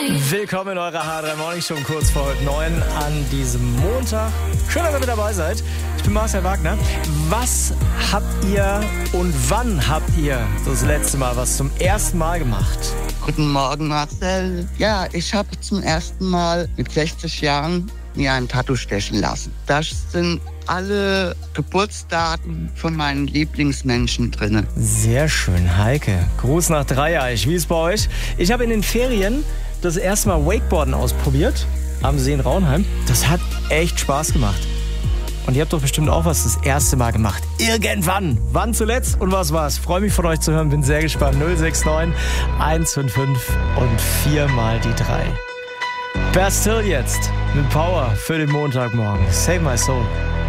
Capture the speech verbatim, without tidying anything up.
Willkommen in eurer H drei Morning Show um kurz vor neun an diesem Montag. Schön, dass ihr mit dabei seid. Ich bin Marcel Wagner. Was habt ihr und wann habt ihr das letzte Mal was zum ersten Mal gemacht? Guten Morgen, Marcel. Ja, ich habe zum ersten Mal mit sechzig Jahren mir ein Tattoo stechen lassen. Da sind alle Geburtsdaten von meinen Lieblingsmenschen drin. Sehr schön, Heike. Gruß nach Dreieich. Wie ist bei euch? Ich habe in den Ferien das erste Mal Wakeboarden ausprobiert am See in Raunheim. Das hat echt Spaß gemacht. Und ihr habt doch bestimmt auch was das erste Mal gemacht. Irgendwann. Wann zuletzt und was war's? Freue mich von euch zu hören. Bin sehr gespannt. null sechs neun eins fünf fünf und vier mal die drei. Bastille jetzt mit Power für den Montagmorgen. Save my soul.